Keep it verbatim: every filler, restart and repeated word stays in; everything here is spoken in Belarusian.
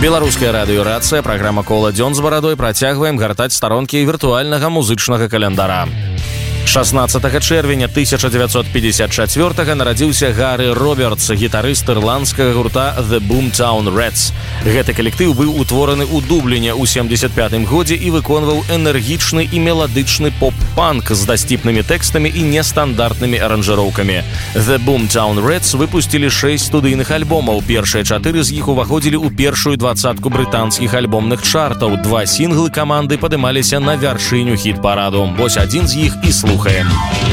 Беларуская радыёрацыя, праграма «Кола дзён з барадой». Працягваем гартаць старонкі віртуальнага музычнага календара. шаснаццатага чэрвеня тысяча дзевяцьсот пятьдесят чацвёртага нарадзіўся Гары Робертс, гітарыст ірландскага гурта The Boomtown Rats. Гэты калектыў быў утвораны ў Дубліне ў семдзесят пятым годзе і выконваў энергічны і меладычны поп-панк з дасціпнымі тэкстамі і нестандартнымі аранжыроўкамі. The Boomtown Rats выпусцілі шэсць студыйных альбомаў. Першыя чатыры з іх уваходзілі ў першую двадцатку брытанскіх альбомных чартаў. Два сінглы каманды падымаліся на вяршыню хіт-параду. Вось адзін з іх і слухаем.